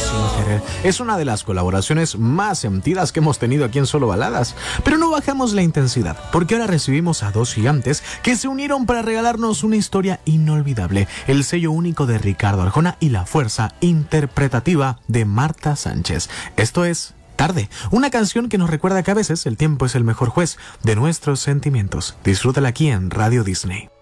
Sin Querer. Es una de las colaboraciones más sentidas que hemos tenido aquí en Solo Baladas. Pero no bajamos la intensidad, porque ahora recibimos a dos gigantes que se unieron para regalarnos una historia inolvidable. El sello único de Ricardo Arjona y la fuerza interpretativa de Marta Sánchez. Esto es Tarde, una canción que nos recuerda que a veces el tiempo es el mejor juez de nuestros sentimientos. Disfrútala aquí en Radio Disney.